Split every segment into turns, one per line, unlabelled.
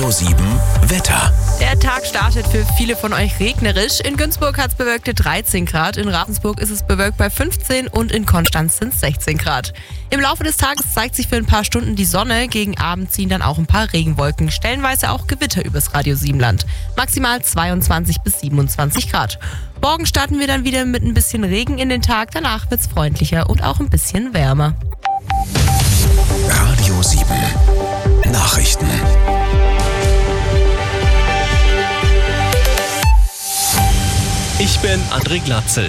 Radio 7 Wetter.
Der Tag startet für viele von euch regnerisch. In Günzburg hat es bewölkte 13 Grad, in Ravensburg ist es bewölkt bei 15 und in Konstanz sind es 16 Grad. Im Laufe des Tages zeigt sich für ein paar Stunden die Sonne, gegen Abend ziehen dann auch ein paar Regenwolken, stellenweise auch Gewitter übers Radio 7 Land. Maximal 22 bis 27 Grad. Morgen starten wir dann wieder mit ein bisschen Regen in den Tag, danach wird es freundlicher und auch ein bisschen wärmer.
Radio 7 Nachrichten.
Ich bin André Glatzel.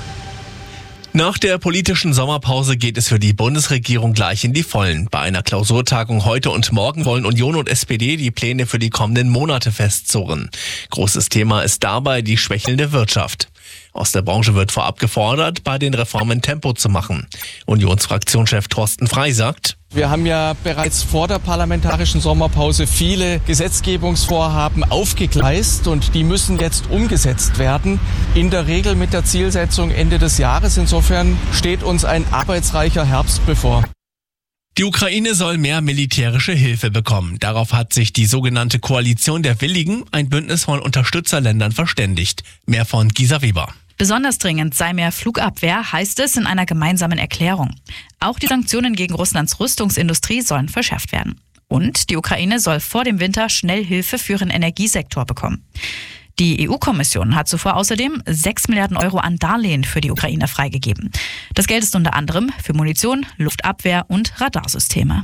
Nach der politischen Sommerpause geht es für die Bundesregierung gleich in die Vollen. Bei einer Klausurtagung heute und morgen wollen Union und SPD die Pläne für die kommenden Monate festzurren. Großes Thema ist dabei die schwächelnde Wirtschaft. Aus der Branche wird vorab gefordert, bei den Reformen Tempo zu machen. Unionsfraktionschef Thorsten Frey sagt:
Wir haben ja bereits vor der parlamentarischen Sommerpause viele Gesetzgebungsvorhaben aufgegleist und die müssen jetzt umgesetzt werden. In der Regel mit der Zielsetzung Ende des Jahres. Insofern steht uns ein arbeitsreicher Herbst bevor.
Die Ukraine soll mehr militärische Hilfe bekommen. Darauf hat sich die sogenannte Koalition der Willigen, ein Bündnis von Unterstützerländern, verständigt. Mehr von Gisa Weber.
Besonders dringend sei mehr Flugabwehr, heißt es in einer gemeinsamen Erklärung. Auch die Sanktionen gegen Russlands Rüstungsindustrie sollen verschärft werden. Und die Ukraine soll vor dem Winter schnell Hilfe für ihren Energiesektor bekommen. Die EU-Kommission hat zuvor außerdem 6 Milliarden Euro an Darlehen für die Ukraine freigegeben. Das Geld ist unter anderem für Munition, Luftabwehr und Radarsysteme.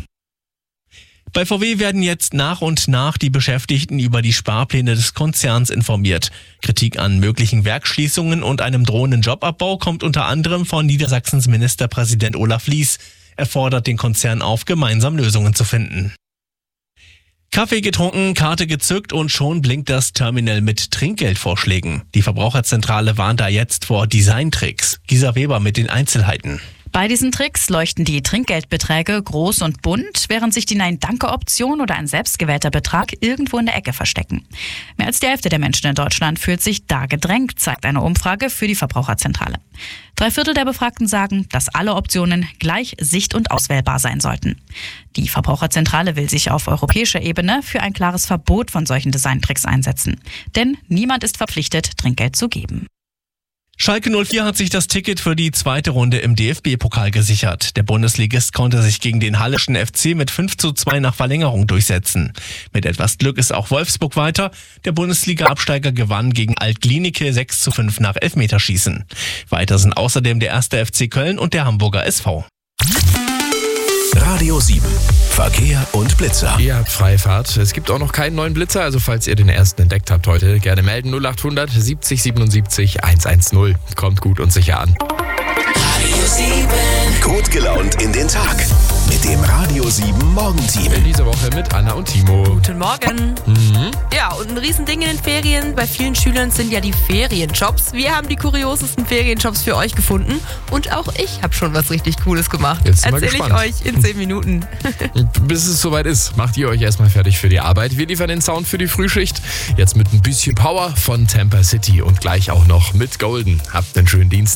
Bei VW werden jetzt nach und nach die Beschäftigten über die Sparpläne des Konzerns informiert. Kritik an möglichen Werksschließungen und einem drohenden Jobabbau kommt unter anderem von Niedersachsens Ministerpräsident Olaf Lies. Er fordert den Konzern auf, gemeinsam Lösungen zu finden. Kaffee getrunken, Karte gezückt und schon blinkt das Terminal mit Trinkgeldvorschlägen. Die Verbraucherzentrale warnt da jetzt vor Designtricks. Gisa Weber mit den Einzelheiten.
Bei diesen Tricks leuchten die Trinkgeldbeträge groß und bunt, während sich die Nein-Danke-Option oder ein selbstgewählter Betrag irgendwo in der Ecke verstecken. Mehr als die Hälfte der Menschen in Deutschland fühlt sich da gedrängt, zeigt eine Umfrage für die Verbraucherzentrale. 3/4 der Befragten sagen, dass alle Optionen gleich sicht- und auswählbar sein sollten. Die Verbraucherzentrale will sich auf europäischer Ebene für ein klares Verbot von solchen Designtricks einsetzen. Denn niemand ist verpflichtet, Trinkgeld zu geben.
Schalke 04 hat sich das Ticket für die zweite Runde im DFB-Pokal gesichert. Der Bundesligist konnte sich gegen den Halleschen FC mit 5:2 nach Verlängerung durchsetzen. Mit etwas Glück ist auch Wolfsburg weiter. Der Bundesliga-Absteiger gewann gegen Alt-Glienicke 6:5 nach Elfmeterschießen. Weiter sind außerdem der 1. FC Köln und der Hamburger SV.
Radio 7 Verkehr und Blitzer.
Ihr habt freie Fahrt. Es gibt auch noch keinen neuen Blitzer, also falls ihr den ersten entdeckt habt heute, gerne melden. 0800 70 77 110. Kommt gut und sicher an.
Radio 7 gut gelaunt in den Tag mit dem Radio 7 Morgenteam.
In dieser Woche mit Anna und Timo.
Guten Morgen. Ja, und ein Riesending in den Ferien. Bei vielen Schülern sind ja die Ferienjobs. Wir haben die kuriosesten Ferienjobs für euch gefunden. Und auch ich habe schon was richtig Cooles gemacht.
Jetzt sind wir
Erzähle ich
gespannt.
euch in 10 Minuten.
Bis es soweit ist, macht ihr euch erstmal fertig für die Arbeit. Wir liefern den Sound für die Frühschicht. Jetzt mit ein bisschen Power von Tampa City und gleich auch noch mit Golden. Habt einen schönen Dienst.